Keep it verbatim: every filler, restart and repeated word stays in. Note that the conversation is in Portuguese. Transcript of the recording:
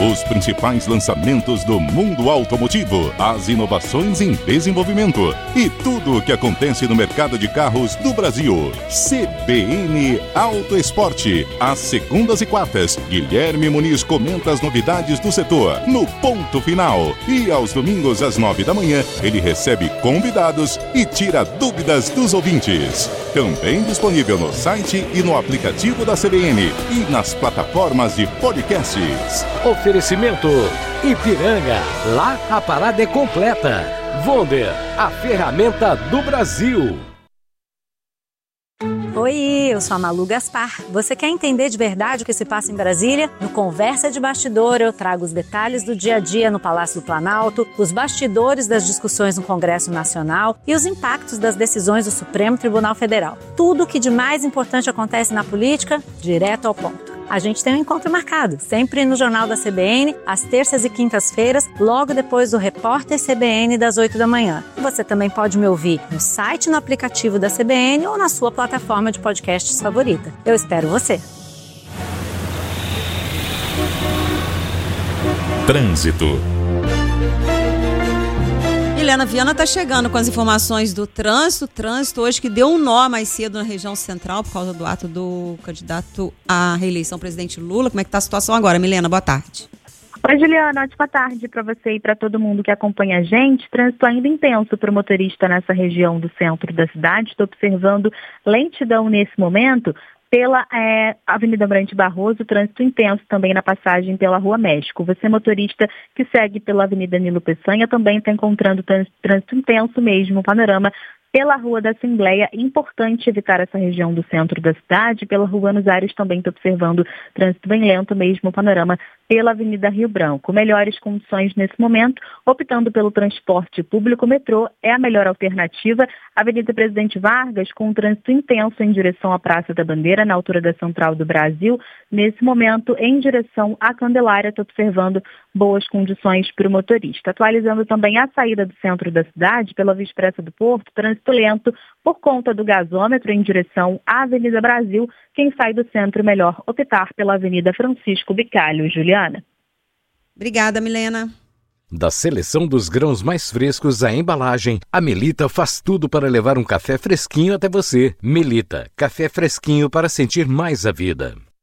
Os principais lançamentos do mundo automotivo, as inovações em desenvolvimento e tudo o que acontece no mercado de carros do Brasil. C B N Auto Esporte. Às segundas e quartas, Guilherme Muniz comenta as novidades do setor no Ponto Final. E aos domingos, às nove da manhã, ele recebe convidados e tira dúvidas dos ouvintes. Também disponível no site e no aplicativo da C B N e nas plataformas de podcasts. Oferecimento Ipiranga. Lá a parada é completa. Wonder, a ferramenta do Brasil. Oi, eu sou a Malu Gaspar. Você quer entender de verdade o que se passa em Brasília? No Conversa de Bastidor eu trago os detalhes do dia a dia no Palácio do Planalto, os bastidores das discussões no Congresso Nacional e os impactos das decisões do Supremo Tribunal Federal. Tudo o que de mais importante acontece na política, direto ao ponto. A gente tem um encontro marcado, sempre no Jornal da C B N, às terças e quintas-feiras, logo depois do Repórter C B N das oito da manhã. Você também pode me ouvir no site, no aplicativo da C B N ou na sua plataforma de podcasts favorita. Eu espero você. Trânsito. Helena Viana está chegando com as informações do trânsito. Trânsito hoje que deu um nó mais cedo na região central por causa do ato do candidato à reeleição presidente Lula. Como é que está a situação agora, Milena? Boa tarde. Oi, Juliana. Ótima tarde para você e para todo mundo que acompanha a gente. Trânsito ainda intenso para o motorista nessa região do centro da cidade. Estou observando lentidão nesse momento pela é, Avenida Brande Barroso, trânsito intenso também na passagem pela Rua México. Você, motorista que segue pela Avenida Nilo Peçanha, também está encontrando trânsito intenso mesmo, panorama pela Rua da Assembleia. Importante evitar essa região do centro da cidade. Pela Rua Buenos Aires também estou observando trânsito bem lento mesmo, panorama pela Avenida Rio Branco. Melhores condições nesse momento, optando pelo transporte público, metrô é a melhor alternativa. Avenida Presidente Vargas, com um trânsito intenso em direção à Praça da Bandeira, na altura da Central do Brasil. Nesse momento, em direção à Candelária, estou observando boas condições para o motorista. Atualizando também a saída do centro da cidade, pela Via Expressa do Porto, trânsito lento por conta do gasômetro em direção à Avenida Brasil. Quem sai do centro, melhor optar pela Avenida Francisco Bicalho. Juliana. Obrigada, Milena. Da seleção dos grãos mais frescos à embalagem, a Melita faz tudo para levar um café fresquinho até você. Melita, café fresquinho para sentir mais a vida.